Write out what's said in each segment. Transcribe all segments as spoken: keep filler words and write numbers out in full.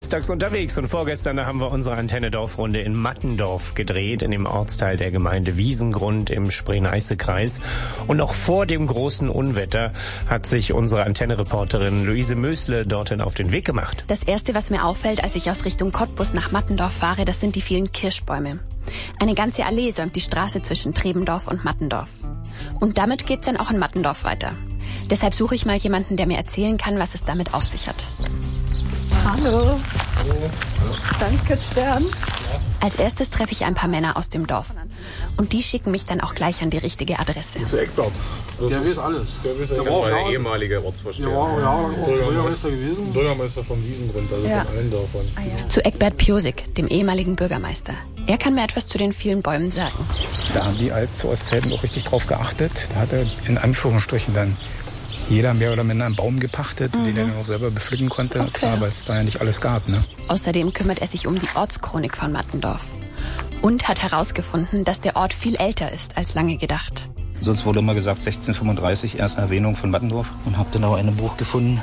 Samstags unterwegs und vorgestern haben wir unsere Antenne-Dorfrunde in Mattendorf gedreht, in dem Ortsteil der Gemeinde Wiesengrund im Spree-Neiße-Kreis. Und noch vor dem großen Unwetter hat sich unsere Antenne-Reporterin Luise Mösle dorthin auf den Weg gemacht. Das Erste, was mir auffällt, als ich aus Richtung Cottbus nach Mattendorf fahre, das sind die vielen Kirschbäume. Eine ganze Allee säumt die Straße zwischen Trebendorf und Mattendorf. Und damit geht's dann auch in Mattendorf weiter. Deshalb suche ich mal jemanden, der mir erzählen kann, was es damit auf sich hat. Hallo. Hallo. Danke, Stern. Als erstes treffe ich ein paar Männer aus dem Dorf. Und die schicken mich dann auch gleich an die richtige Adresse. Das ist Eckbert. Der weiß alles. Der, weiß der war der ehemalige Ortsvorsteher. Der war ja Bürgermeister gewesen. Bürgermeister von Wiesengrund, also ja. von allen Dörfern. Ah, ja. Zu Eckbert Piosik, dem ehemaligen Bürgermeister. Er kann mir etwas zu den vielen Bäumen sagen. Da haben die alt zu Ostzeiten auch richtig drauf geachtet. Da hat er in Anführungsstrichen dann jeder mehr oder minder einen Baum gepachtet, mhm. den er dann auch selber bepflücken konnte, okay. weil es da ja nicht alles gab. Ne? Außerdem kümmert er sich um die Ortschronik von Mattendorf. Und hat herausgefunden, dass der Ort viel älter ist als lange gedacht. Sonst wurde immer gesagt sechzehnhundertfünfunddreißig, erste Erwähnung von Mattendorf. Und habe dann auch ein Buch gefunden,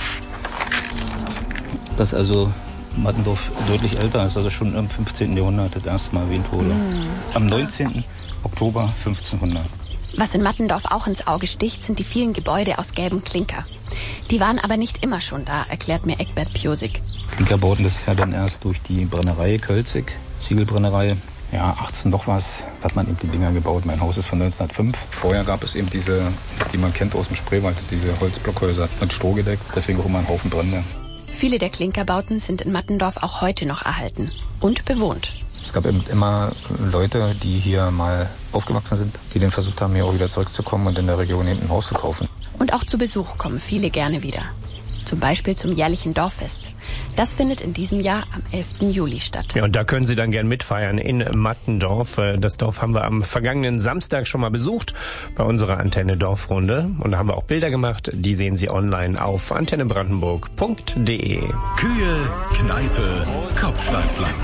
das also Mattendorf deutlich älter ist, also schon im fünfzehnten Jahrhundert das erste Mal erwähnt wurde. Mhm. Am neunzehnten Oktober fünfzehnhundert. Was in Mattendorf auch ins Auge sticht, sind die vielen Gebäude aus gelbem Klinker. Die waren aber nicht immer schon da, erklärt mir Eckbert Piosik. Klinkerbauten, das ist ja dann erst durch die Brennerei Kölzig, Ziegelbrennerei. Ja, achtzehn doch was, hat man eben die Dinger gebaut. Mein Haus ist von neunzehnhundertfünf. Vorher gab es eben diese, die man kennt aus dem Spreewald, diese Holzblockhäuser mit Stroh gedeckt, deswegen auch immer ein Haufen Brände. Viele der Klinkerbauten sind in Mattendorf auch heute noch erhalten und bewohnt. Es gab eben immer Leute, die hier mal aufgewachsen sind, die dann versucht haben, hier auch wieder zurückzukommen und in der Region eben ein Haus zu kaufen. Und auch zu Besuch kommen viele gerne wieder. Zum Beispiel zum jährlichen Dorffest. Das findet in diesem Jahr am elften Juli statt. Ja, und da können Sie dann gern mitfeiern in Mattendorf. Das Dorf haben wir am vergangenen Samstag schon mal besucht bei unserer Antenne-Dorfrunde. Und da haben wir auch Bilder gemacht. Die sehen Sie online auf antenne brandenburg punkt de. Kühe, Kneipe, Kopfsteinpflaster.